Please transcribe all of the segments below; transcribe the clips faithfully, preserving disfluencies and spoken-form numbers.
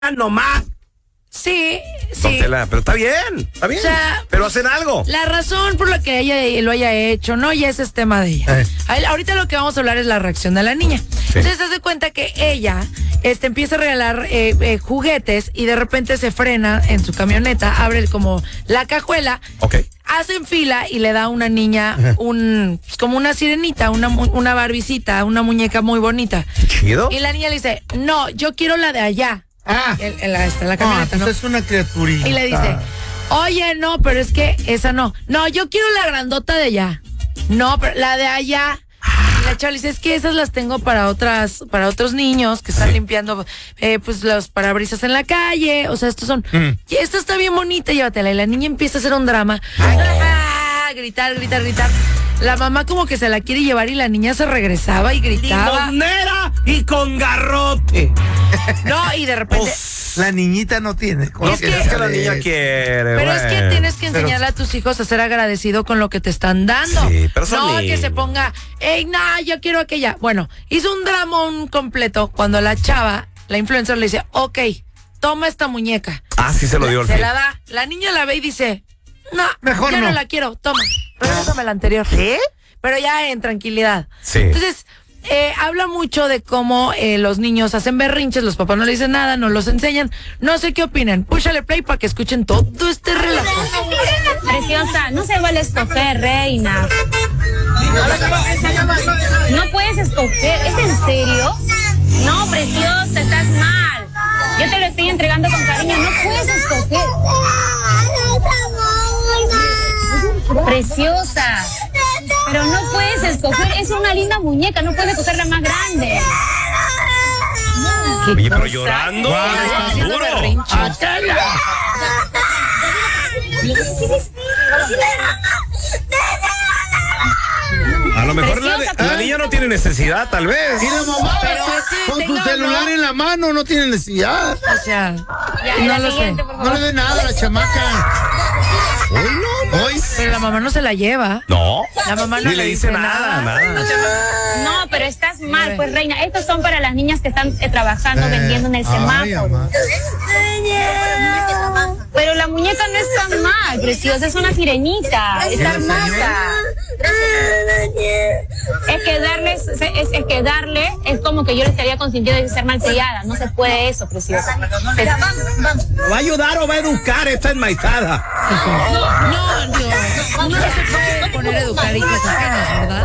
nomás. Sí, sí. Don Tela, pero está bien, está bien. O sea, pero hacen algo. La razón por la que ella lo haya hecho, no, ya ese es tema de ella. Eh. Ahorita lo que vamos a hablar es la reacción de la niña. Sí. Entonces, se hace cuenta que ella este, empieza a regalar eh, eh, juguetes y de repente se frena en su camioneta, abre como la cajuela. Ok. Hacen fila y le da a una niña un, pues, como una sirenita, una, una barbicita, una muñeca muy bonita. Chido. Y la niña le dice, no, yo quiero la de allá. Ah. En, en la, en la camioneta, ah, ¿no? Pues es una criaturita. Y le dice, oye, no, pero es que esa no. No, yo quiero la grandota de allá. No, pero la de allá. Y la chava le dice, es que esas las tengo para otras, para otros niños que están sí. limpiando eh, pues los parabrisas en la calle. O sea, estos son. Mm. Y esta está bien bonita, llévatela. Y la niña empieza a hacer un drama. Oh. Ah, gritar, gritar, gritar. La mamá como que se la quiere llevar y la niña se regresaba y gritaba. ¡Limonera y con garrote! No, y de repente... Uf, la niñita no tiene. Es que, es que la niña quiere. Pero bueno. es que tienes que enseñarle pero, a tus hijos a ser agradecido con lo que te están dando. Sí, pero son no niños. Que se ponga, ey, no, yo quiero aquella. Bueno, hizo un dramón completo cuando la chava, la influencer, le dice, ok, toma esta muñeca. Ah, sí se lo dio al Se fin. la da. La niña la ve y dice, no, mejor ya no. no la quiero, toma. Regresame la anterior. ¿Qué? Pero ya en tranquilidad. Sí. Entonces, eh, habla mucho de cómo eh, los niños hacen berrinches, los papás no le dicen nada, no los enseñan. No sé qué opinan. Púchale play para que escuchen todo este relato. Preciosa, no se vale escoger, reina. No puedes escoger. ¿Es en serio? No, preciosa, estás mal. Yo te lo estoy entregando con cariño. No puedes escoger. Preciosa. Pero no puedes escoger, es una linda muñeca, no puedes escoger la más grande. Oye, pero llorando. Wow, está haciendo berrinche. A lo mejor la, la niña no tiene necesidad, tal vez. Y la mamá Pero ese con tenga, su celular ¿no? en la mano no tiene necesidad. O sea, Ya, no la lo siguiente, sé. por favor. No le dé nada a la chamaca. Hoy no. Hoy Pero la mamá no se la lleva. No. La mamá no Ni le dice nada, nada. No, pero estás mal, pues reina. Estos son para las niñas que están eh, trabajando, eh, vendiendo en el semáforo. Pero la muñeca no está mal, preciosa, es una sirenita, está hermosa. Es que darles, es, es que darle es como que yo le estaría consintiendo de ser malcriada. No se puede eso, preciosa. ¿Va a ayudar o va a educar esta enmaizada? No, no. Uno no se puede poner a educar hijos ajenos, ¿verdad?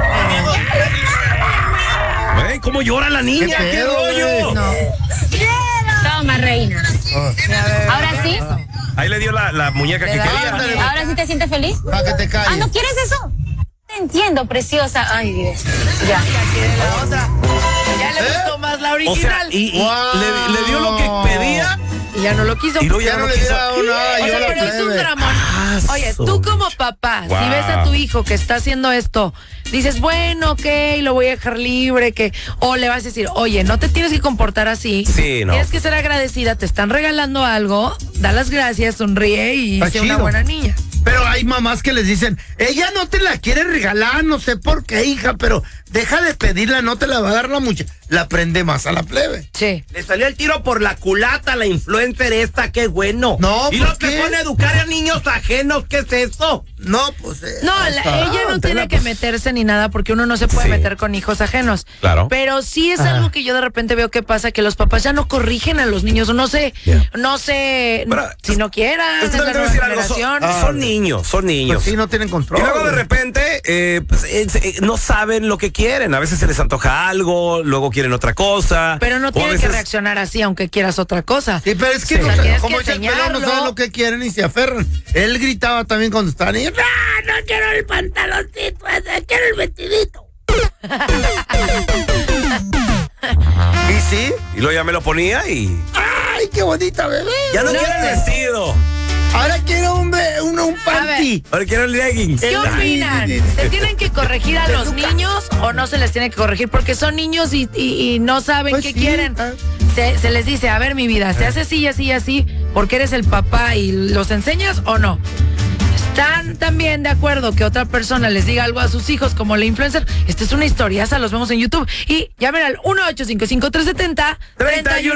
Güey, ¿cómo llora la niña? ¿Qué ¿Qué pedo, rollo? No. Toma, reina. Ahora sí, Ahí le dio la, la muñeca Le que da. quería. ahora sí te sientes feliz. para que te calles. Ah, ¿no quieres eso? Te entiendo, preciosa. Ay, Dios. Ya. Ya quiere la otra. Ya le gustó más la O original. sea, y, y Wow. le, le dio lo que pedía Y ya no lo quiso. y luego ya, Ya no no lo le quiso. diera una, O yo sea, la pero es un plebe. dramón. Ah, Oye, su- tú como papá, Wow. si ves a tu hijo que está haciendo esto, dices, bueno, ok, lo voy a dejar libre, que, o le vas a decir, oye, no te tienes que comportar así. Sí, no. Tienes que ser agradecida, te están regalando algo, da las gracias, sonríe y Está sé una chido. buena niña. Pero hay mamás que les dicen, ella no te la quiere regalar, no sé por qué, hija, pero deja de pedirla, no te la va a dar la mucha. La prende más a la plebe. Sí. Le salió el tiro por la culata a la influencer esta, qué bueno. No, y ¿por los que qué? pone a educar a niños ajenos, ¿qué es eso? No, pues... eh, No, ahí la- está. ella no Ah, tiene tela, que pues. meterse ni nada porque uno no se puede Sí. meter con hijos ajenos. Claro. Pero sí es Ajá. algo que yo de repente veo que pasa, que los papás ya no corrigen a los niños, o no sé, Yeah. no sé Pero, si no quieran, Es es que la te voy a nueva decir algo, son, generación. Ah, son niños, son niños. Pues sí, no tienen control. Y luego de repente eh, pues, eh, eh, no saben lo que quieren. A veces se les antoja algo, luego quieren otra cosa. Pero no O a tienen que veces- reaccionar así aunque quieras otra cosa. Sí, pero es que Sí. no O sea, sé, tienes como que dice el pelón, no enseñarlo. saben lo que quieren y se aferran. Él gritaba también cuando estaba niño, ¡no, no quiero el pantaloncito ese, quiero el vestidito! ¿Y sí? Y luego ya me lo ponía y ¡Ay, qué bonita bebé! ya no, No quiero sé. el vestido. Ahora quiero un, be- un, un panty. Ahora quiero el leggings. ¿Qué opinan? ¿Se tienen que corregir a los niños o no se les tiene que corregir? Porque son niños y, y- y no saben Pues qué sí, quieren. ah. Se, se les dice, a ver mi vida, ¿se hace así y así y así porque eres el papá y los enseñas o no? ¿Están también de acuerdo que otra persona les diga algo a sus hijos como la influencer? Esta es una historiaza, los vemos en YouTube. Y llamen al uno ocho cinco cinco, tres siete cero, tres uno